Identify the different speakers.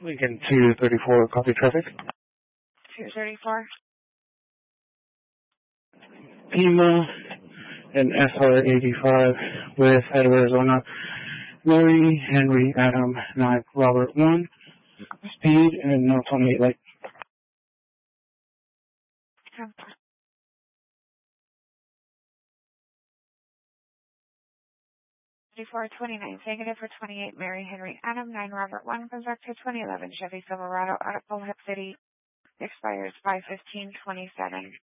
Speaker 1: Lincoln 234, copy traffic.
Speaker 2: 234.
Speaker 1: Pima and SR85 with head of Arizona. Mary, Henry, Adam, 9, Robert 1. Speed and no 28 light.
Speaker 2: 3429, negative for 28, Mary, Henry, Adam, 9, Robert 1, goes back to 2011 Chevy Silverado out of Bullhead City, expires 5/15/27.